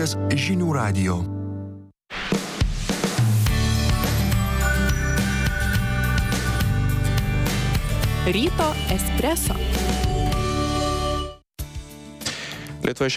Klausotės Žinių radijo. Ryto espreso. Lietuvoje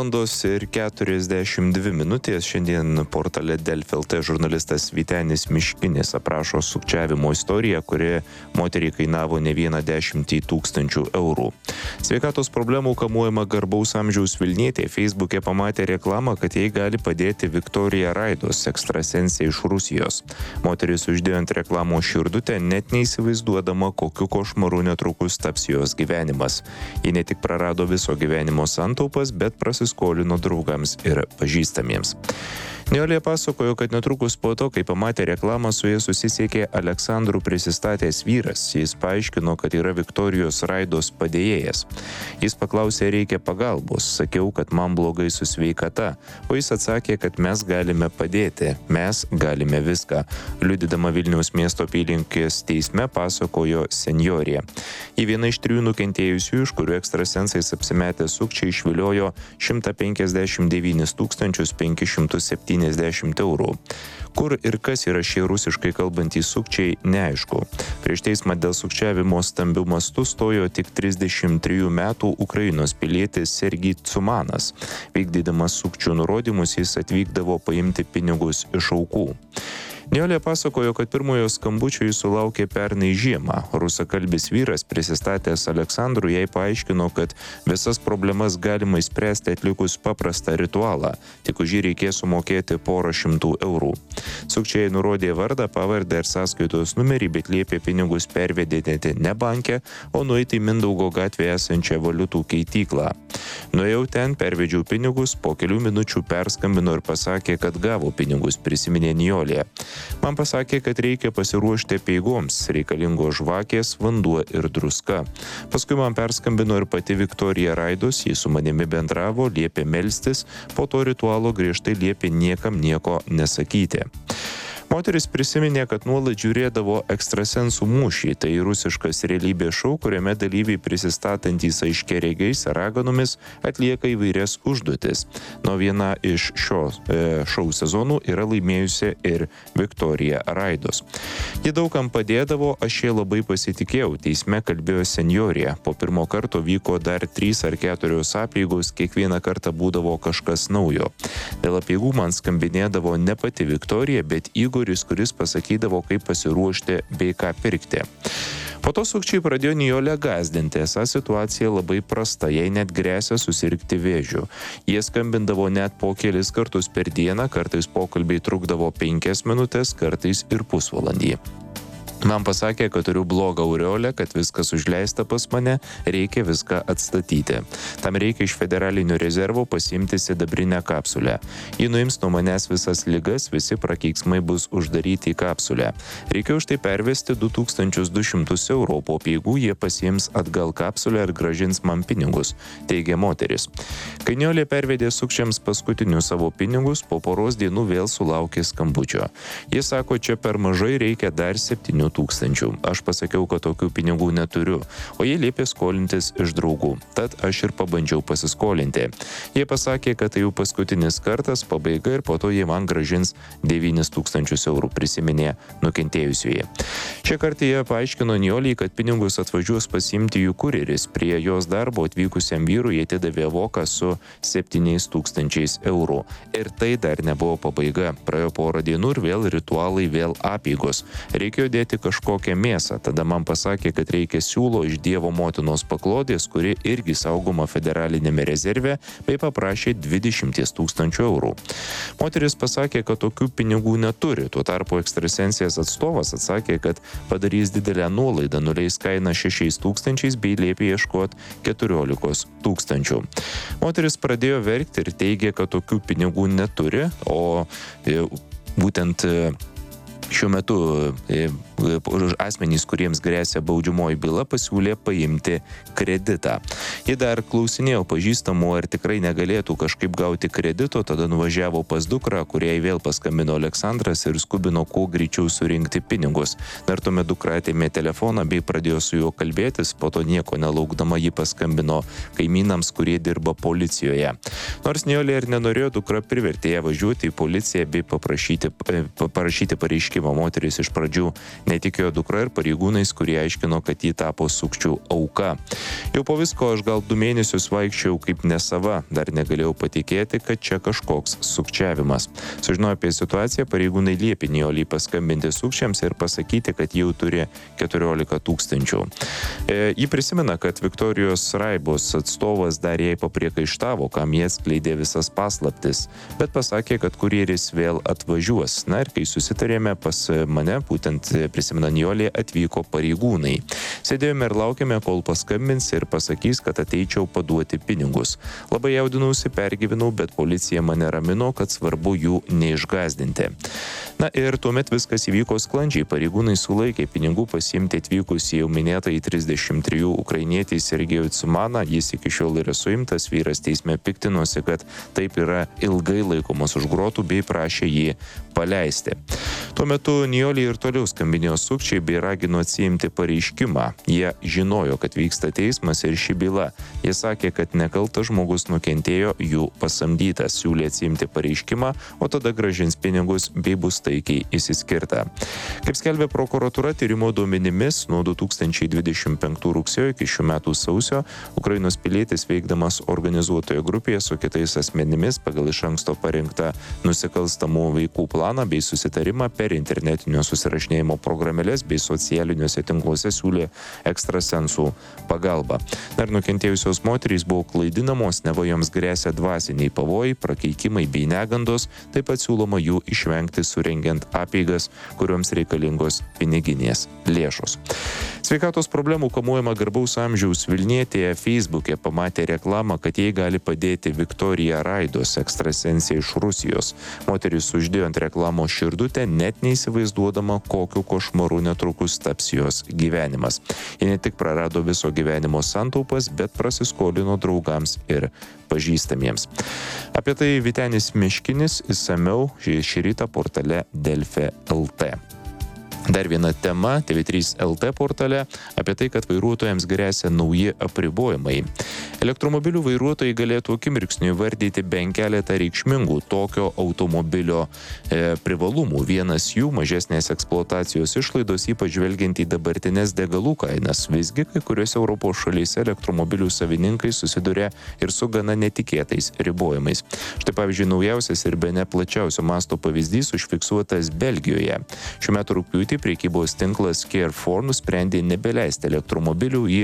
6:42 Šiandien portale Delfi LT žurnalistas Vytenis Miškinis aprašo sukčiavimo istoriją, kuri moteriai kainavo ne vieną 10 tūkstančių eurų. Sveikatos problemų kamuojama garbaus amžiaus Vilnietė Facebook'e pamatė reklamą, kad jai gali padėti Viktorija Raidos, ekstrasensė iš Rusijos. Moteris uždėjo ant reklamos širdutę, net neįsivaizduodama, kokiu košmaru netrukus taps jos gyvenimas. Ji ne tik prarado viso gyvenimo santaupas, bet prasiskolino draugams ir pažįstamiems. Nijolė pasakojo, kad netrukus po to, kai pamatė reklamą, su jais susisiekė Aleksandru prisistatęs vyras. Jis paaiškino, kad yra Viktorijos Raidos padėjėjas. Jis paklausė, reikia pagalbos. Sakiau, kad man blogai su sveikata, o jis atsakė, kad mes galime padėti. Mes galime viską. Liudydama Vilniaus miesto apylinkės teisme pasakojo senjorė. Į vieną iš 3 nukentėjusių, iš kurių ekstrasensais apsimetę sukčiai išviliojo 159 570 eurų. Kur ir kas yra šie rusiškai kalbantys sukčiai, neaišku. Prieš teismą dėl sukčiavimo stambių mastų stojo tik 33 metų Ukrainos pilietis Sergij Cumanas. Vykdydamas sukčių nurodymus, jis atvykdavo paimti pinigus iš aukų. Nijolė pasakojo, kad pirmojo skambučio jis sulaukė pernai žiemą. Rusakalbis vyras, prisistatęs Aleksandru, jai paaiškino, kad visas problemas galima išspręsti atlikus paprastą ritualą, tik už jį reikės sumokėti porą šimtų eurų. Sukčiai nurodė vardą, pavardę ir sąskaitos numerį, bet liepė pinigus pervedinėti ne banke, o nueiti į Mindaugo gatvėje esančią valiutų keityklą. Nuėjau ten, pervedžiau pinigus, po kelių minučių perskambino ir pasakė, kad gavo pinigus, prisiminė Nijolė. Man pasakė, kad reikia pasiruošti apeigoms, reikalingos žvakės, vanduo ir druska. Paskui man perskambino ir pati Viktorija Raidos, ji su manimi bendravo, liepė melstis, po to ritualo griežtai liepė niekam nieko nesakyti. Moteris prisiminė, kad nuolat žiūrėdavo ekstrasensų mūšį, tai rusiškas realybės šou, kuriame dalyviai prisistatantys aiškiaregiais raganomis atlieka įvairias užduotis. Nuo viena iš šio šou sezonų yra laimėjusi ir Viktorija Raidos. Ji daugam padėdavo, aš jie labai pasitikėjau, teisme kalbėjo senjorė. Po pirmo karto vyko dar 3 ar 4 apeigos, kiekvieną kartą būdavo kažkas naujo. Dėl apeigų man skambinėdavo ne pati Viktorija, bet kuris pasakydavo, kaip pasiruošti bei ką pirkti. Po to sukčiai pradėjo Nijolę gąsdinti, esą situacija labai prasta, jai net grėsia susirgti vėžiu. Jie skambindavo net po kelis kartus per dieną, kartais pokalbiai trukdavo 5 minutės, kartais ir pusvalandį. Man pasakė, kad turiu blogą aureolę, kad viskas užleista pas mane, reikia viską atstatyti. Tam reikia iš federalinio rezervo pasiimti sidabrinę kapsulę. Ji nuims nuo manęs visas ligas, visi prakeiksmai bus uždaryti į kapsulę. Reikia už tai pervesti 2200 eurų, po apeigų jie pasiims atgal kapsulę ir gražins man pinigus, teigė moteris. Kai Nijolė pervedė sukčiams paskutinius savo pinigus, po poros dienų vėl sulaukė skambučio. Jis sako, čia per mažai, reikia dar 7 tūkstančių. Aš pasakiau, kad tokių pinigų neturiu, o jie liepė skolintis iš draugų. Tad aš ir pabandžiau pasiskolinti. Jie pasakė, kad tai jau paskutinis kartas, pabaiga ir po to jie man gražins 9 tūkstančius eurų, prisiminė nukentėjusioji. Šią kartą jie paaiškino Nijolei, kad pinigus atvažiuos pasiimti jų kurjeris. Prie jos darbo atvykusiam vyrui jie atidavė voką su 7 tūkstančiais eurų. Ir tai dar nebuvo pabaiga. Praėjo porą dienų ir vėl ritualai, vėl apeigos. Reikėjo dėti kažkokią mėsą. Tada man pasakė, kad reikia siūlo iš Dievo motinos paklodės, kuri irgi saugoma federalinėme rezerve, bei paprašė 20 tūkstančių eurų. Moteris pasakė, kad tokių pinigų neturi. Tuo tarpu ekstrasensijos atstovas atsakė, kad padarys didelę nuolaidą, nuleis kainą 6 tūkstančiais bei liepė ieškoti 14 tūkstančių. Moteris pradėjo verkti ir teigė, kad tokių pinigų neturi, o būtent Šiuo metu asmenys, kuriems grėsia baudžiamoji byla, pasiūlė paimti kreditą. Jie dar klausinėjo pažįstamų, ar tikrai negalėtų kažkaip gauti kredito, tada nuvažiavo pas dukrą, kuriai vėl paskambino Aleksandras ir skubino kuo greičiau surinkti pinigus. Dar tuomet dukra atėmė telefoną bei pradėjo su juo kalbėtis, po to nieko nelaukdama ji paskambino kaimynams, kurie dirba policijoje. Nors Nijolė ir nenorėjo, dukra privertė ją važiuoti į policiją bei parašyti pareiškimą. Moteris iš pradžių netikėjo dukra ir pareigūnais, kurie aiškino, kad ji tapo sukčių auka. Jau po visko aš gal 2 mėnesius vaikščiau kaip nesava, dar negalėjau patikėti, kad čia kažkoks sukčiavimas. Sužinoję apie situaciją, pareigūnai liepė Nijolei paskambinti sukčiams ir pasakyti, kad jau turi 14 000. Ji prisimena, kad Viktorijos Raibos atstovas dar jai papriekaištavo, kam jie atskleidė visas paslaptis, bet pasakė, kad kurjeris vėl atvažiuos. Na ir kai susitarėme, pas mane, būtent prisimena Nijolė, atvyko pareigūnai. Sėdėjome ir laukėme, kol paskambins ir pasakys, kad ateičiau paduoti pinigus. Labai jaudinausi, pergyvenau, bet policija mane ramino, kad svarbu jų neišgąsdinti. Na ir tuomet viskas įvyko sklandžiai. Pareigūnai sulaikė pinigų pasiimti atvykusį jau minėtąjį 33 ukrainietį Sergejų Cumaną. Jis iki šiol yra suimtas, vyras teisme piktinosi, kad taip yra ilgai laikomas už grotų bei prašė jį paleisti. Tuo metu Nijolė ir toliau skambinėjo sukčiai bei ragino atsiimti pareiškimą. Jie žinojo, kad vyksta teismas ir ši byla. Jie sakė, kad nekaltas žmogus nukentėjo, jų pasamdytas, siūlė atsiimti pareiškimą, o tada grąžins pinigus bei bus taikiai išsiskirta. Kaip skelbė prokuratūra, tyrimo duomenimis nuo 2025 rugsėjo iki šių metų sausio Ukrainos pilietis veikdamas organizuotoje grupėje su kitais asmenimis pagal iš anksto parinktą nusikalstamų veikų planą bei susitarimą per internetinio susirašinėjimo programėlės bei socialiniuose tinkluose siūlė ekstrasensų pagalbą. Dar nukentėjusios moterys buvo klaidinamos, neva joms grėsia dvasiniai pavojai, prakeikimai bei negandos, taip pat siūloma jų išvengti surengiant apeigas, kurioms reikalingos piniginės lėšos. Sveikatos problemų kamuojama garbaus amžiaus Vilnietė Facebook'e pamatė reklamą, kad jai gali padėti Viktorija Raidos, ekstrasensė iš Rusijos. Moteris uždėjo ant reklamos širdutę, net neįsivaizduodama, kokiu košmaru netrukus taps jos gyvenimas. Ji ne tik prarado viso gyvenimo santaupas, bet prasiskolino draugams ir pažįstamiems. Apie tai Vytenis Miškinis išsamiau šį rytą portale Delfi LT. Dar viena tema TV3 LT portale apie tai, kad vairuotojams grėsia nauji apribojimai. Elektromobilių vairuotojai galėtų akimirksniu įvardyti bent keletą reikšmingų tokio automobilio privalumų. Vienas jų mažesnės eksploatacijos išlaidos, ypač žvelgiant į dabartinės degalų kainas. Visgi kai kuriuose Europos šalyse elektromobilių savininkai susiduria ir su gana netikėtais ribojimais. Štai pavyzdžiui, naujausias ir bene plačiausio masto pavyzdys užfiksuotas Belgijoje. Šiuo metu rugpjūtį prekybos tinklas Carrefour nusprendė nebeleisti elektromobilių į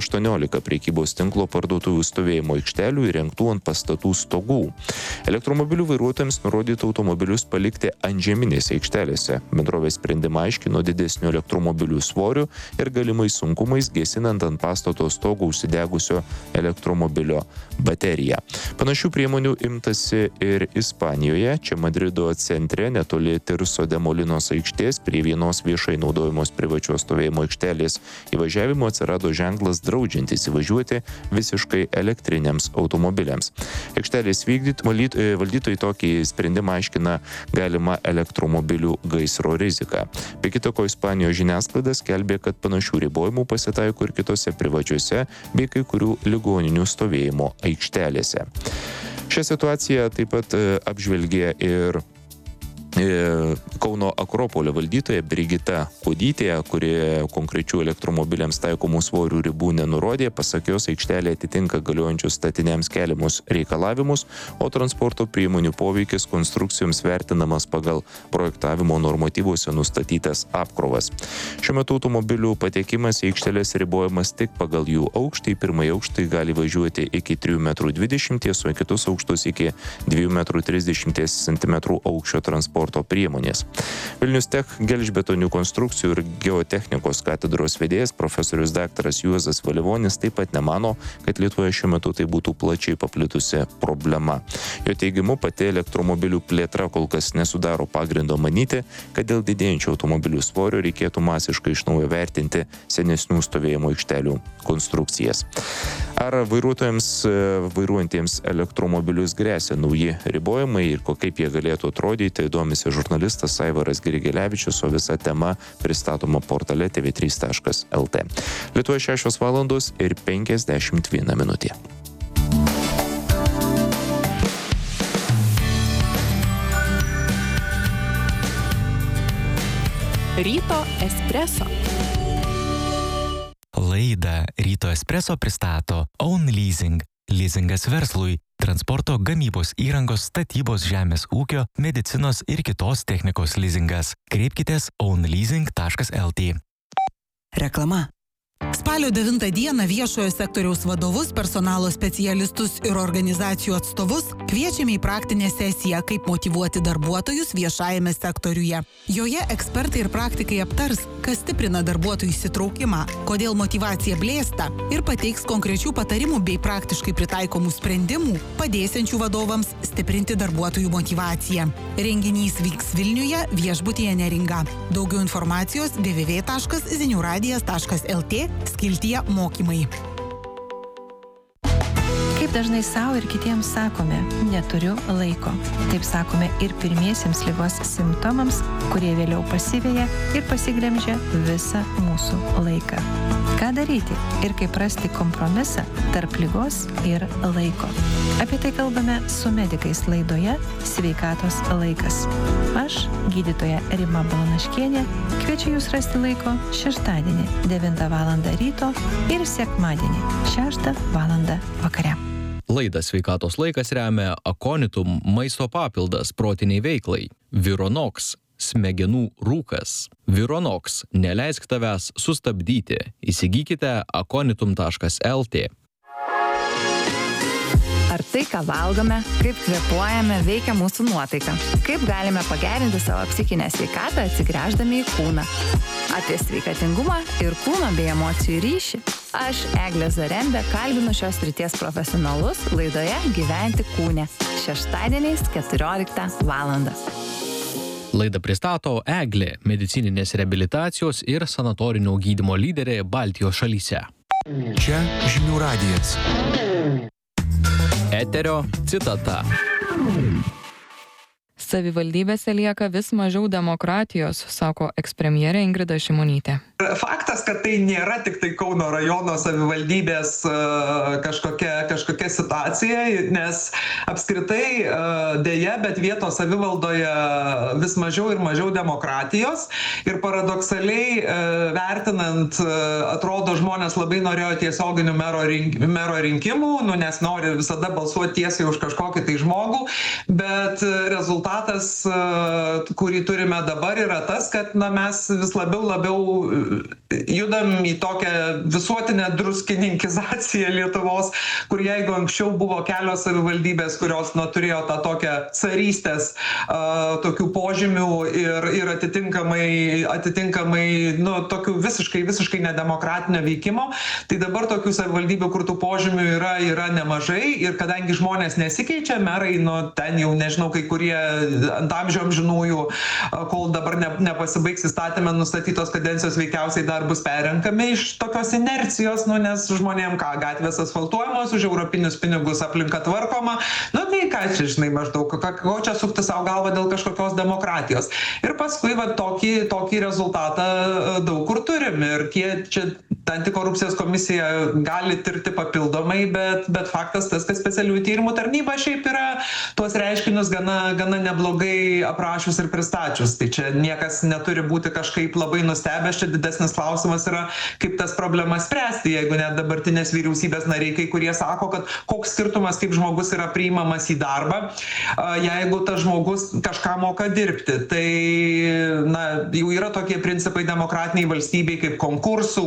18 prekybos tinklo parduotuvių stovėjimo aikštelių įrengtų ant pastatų stogų. Elektromobilių vairuotojams nurodyta automobilius palikti antžeminėse aikštelėse. Bendrovės sprendimą aiškino didesniu elektromobilių svoriu ir galimais sunkumais gesinant ant pastato stogo užsidegusio elektromobilio bateriją. Panašių priemonių imtasi ir Ispanijoje. Čia Madrido centre netoli Tirso de Molinos aikštės prie vienos viešai naudojamos privačios stovėjimo aikštelės įvažiavimo atsirado ženklas draudžiantis įvažiuoti visiškai elektriniams automobiliams. Aikštelės valdytojai tokį sprendimą aiškina galima elektromobilių gaisro riziką. Be kita ko, Ispanijos žiniasklaida skelbė, kad panašių ribojimų pasitaiko ir kitose privačiose bei kai kurių ligoninių stovėjimo aikštelėse. Šią situaciją taip pat apžvelgė ir Kauno Akropolio valdytoja Brigita Kuodytė, kuri konkrečių elektromobiliams taikomų svorių ribų nenurodė, pasak jos aikštelė atitinka galiojančius statiniams keliamus reikalavimus, o transporto priemonių poveikis konstrukcijoms vertinamas pagal projektavimo normatyvuose nustatytas apkrovas. Šiuo metu automobilių patekimas į aikštelės ribojamas tik pagal jų aukštį. Pirmąjį aukštį gali važiuoti iki 3,20 m, o kitus aukštus iki 2,30 m aukščio transporto transporto priemonės. Vilnius Tech gelžbetonių konstrukcijų ir geotechnikos katedros vedėjas profesorius daktaras Juozas Valivonis taip pat nemano, kad Lietuvoje šiuo metu tai būtų plačiai paplitusi problema. Jo teigimu, pati elektromobilių plėtra kol kas nesudaro pagrindo manyti, kad dėl didėjančio automobilių svorio reikėtų masiškai iš naujo vertinti senesnių stovėjimo aikštelių konstrukcijas. Ar vairuojantiems elektromobilius gresia nauji ribojimai ir kaip jie galėtų atrodyti, domisi žurnalistas Aivaras Grigelevičius, o visa tema pristatoma portale tv3.lt. Lietuvoje 6:51. Ryto espreso. Laidą Ryto espreso pristato Own Leasing. Leasingas verslui, transporto, gamybos įrangos, statybos, žemės ūkio, medicinos ir kitos technikos leasingas. Kreipkitės ownleasing.lt. Reklama. Spalio 9 dieną viešojo sektoriaus vadovus, personalo specialistus ir organizacijų atstovus kviečiame į praktinę sesiją, kaip motyvuoti darbuotojus viešajame sektoriuje. Joje ekspertai ir praktikai aptars, kas stiprina darbuotojų įsitraukimą, kodėl motyvacija blėsta ir pateiks konkrečių patarimų bei praktiškai pritaikomų sprendimų, padėsiančių vadovams stiprinti darbuotojų motyvaciją. Renginys vyks Vilniuje, viešbutyje Neringa. Daugiau informacijos www.ziniuradijas.lt skiltyje mokymai. Kaip dažnai savo ir kitiems sakome, neturiu laiko. Taip sakome ir pirmiesiems ligos simptomams, kurie vėliau pasiveja ir pasiglemžia visą mūsų laiką. Ką daryti ir kaip rasti kompromisą tarp ligos ir laiko? Apie tai kalbame su medikais laidoje Sveikatos laikas. Aš, gydytoja Rima Balanaškienė, kviečiu jūs rasti laiko šeštadienį 9 val. Ryto ir sekmadienį 6 val. Vakare. Laidą Sveikatos laikas remia Aconitum maisto papildas protiniai veiklai, Vironox smegenų rūkas. Vironox neleisk tavęs sustabdyti. Įsigykite aconitum.lt. Ar tai, ką valgome, kaip kvėpuojame, veikia mūsų nuotaiką? Kaip galime pagerinti savo psichinę sveikatą atsigręždami į kūną? Apie sveikatingumą ir kūno bei emocijų ryšį. Aš, Eglė Zarembė, kalbinu šios srities profesionalus laidoje Gyventi kūne. Šeštadieniais 14 val. Laidą pristato Eglė, medicininės reabilitacijos ir sanatorinio gydymo lyderė Baltijos šalyse. Čia Žinių radijas. Eterio citata. Savivaldybėse lieka vis mažiau demokratijos, sako ekspremjerė Ingrida Šimonytė. Faktas, kad tai nėra tik tai Kauno rajono savivaldybės kažkokia situacija, nes apskritai dėja, bet vietos savivaldoje vis mažiau ir mažiau demokratijos ir paradoksaliai vertinant, atrodo, žmonės labai norėjo tiesioginių mero rinkimų, nes nori visada balsuoti tiesiai už kažkokį tai žmogų, bet rezultatas, kurį turime dabar, yra tas, kad mes vis labiau judam į tokią visuotinę druskininkizaciją Lietuvos, kur jeigu anksčiau buvo kelios savivaldybės, kurios turėjo tą tokią carystės tokių požymių ir atitinkamai tokių visiškai nedemokratinio veikimo, tai dabar tokių savivaldybių, kur tų požymių yra nemažai ir kadangi žmonės nesikeičia, merai, ten jau nežinau, kai kurie ant amžių amžinųjų, kol dabar nepasibaigs įstatymę nustatytos kadencijos, veikiausiai dar bus perrenkami iš tokios inercijos, nes žmonėm gatvės asfaltuojamos, už europinius pinigus aplinka tvarkoma, tai ką čia, žinai, maždaug, ko čia sukti savo galvą dėl kažkokios demokratijos. Ir paskui tokį rezultatą daug kur turim ir čia antikorupcijos komisija gali tirti papildomai, bet faktas tas, kad specialiųjų tyrimų tarnyba šiaip yra tuos reiškinius gana neblogai aprašius ir pristačius. Tai čia niekas neturi būti kažkaip labai nustebęs, čia didesnis klausimas yra, kaip tas problemas spręsti, jeigu net dabartinės vyriausybės nariai, kai kurie sako, kad koks skirtumas, kaip žmogus yra priimamas į darbą, jeigu tas žmogus kažką moka dirbti. Tai jau yra tokie principai demokratiniai valstybei, kaip konkursų, kaip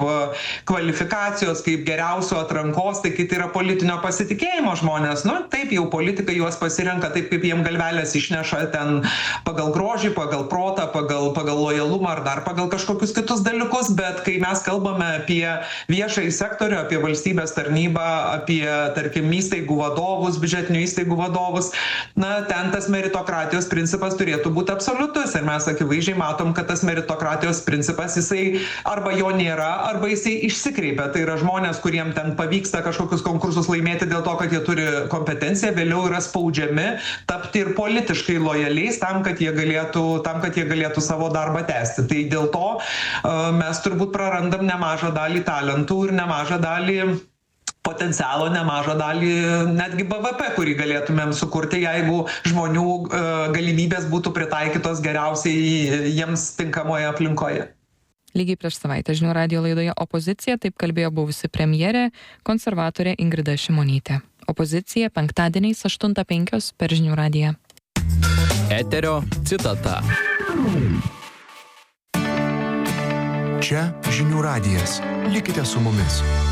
kvalifikacijos, kaip geriausio atrankos, tai kai tai yra politinio pasitikėjimo žmonės, nu taip jau politikai juos pasirenka taip, kaip jiem galvelės išneša ten pagal grožį, pagal protą, pagal lojalumą ar dar pagal kažkokius kitus dalykus, bet kai mes kalbame apie viešąjį sektorių, apie valstybės tarnybą, apie, tarkim, įstaigų vadovus, biudžetinių įstaigų vadovus, na, ten tas meritokratijos principas turėtų būti absoliutus ir mes akivaizdžiai matom, kad tas meritokratijos principas, jisai arba jo nėra, arba jisai išsikreipia. Tai yra žmonės, kuriem ten pavyksta kažkokius konkursus laimėti dėl to, kad jie turi kompetenciją, vėliau yra spaudžiami tapti ir politiškai lojaliais tam, kad jie galėtų savo darbą tęsti. Tai dėl to mes turbūt prarandam nemažą dalį talentų ir nemažą dalį potencialo, nemažą dalį netgi BVP, kurį galėtumėm sukurti, jeigu žmonių galimybės būtų pritaikytos geriausiai jiems tinkamoje aplinkoje. Lygiai prieš savaitę Žinių radijo laidoje Opozicija taip kalbėjo buvusi premjerė, konservatorė Ingrida Šimonytė. Opozicija penktadieniais 8:05 per Žinių radiją. Eterio citata. Čia Žinių radijas. Likite su mumis.